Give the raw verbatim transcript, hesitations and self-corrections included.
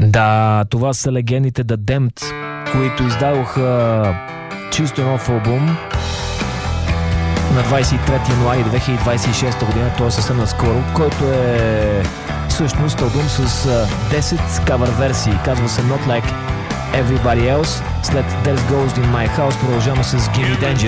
Да, това са легендите The Damned, които издадоха чисто нов албум на двадесет и трети януари две хиляди двадесет и шеста година, т.е. съвсем наскоро, който е всъщност албум с десет кавър версии. Казва се Not Like Everybody Else. След There's Ghost in My House продължаваме с Gimme Danger.